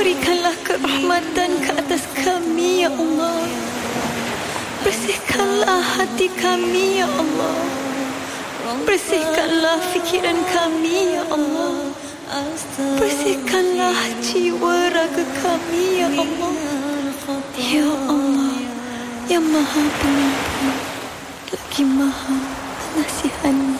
Berikanlah kerahmatan ke atas kami, ya Allah. Bersihkanlah hati kami, ya Allah. Bersihkanlah fikiran kami, ya Allah. Bersihkanlah jiwa raga kami, ya Allah. Ya Allah, yang Maha Pengampun lagi Maha Pengasihani.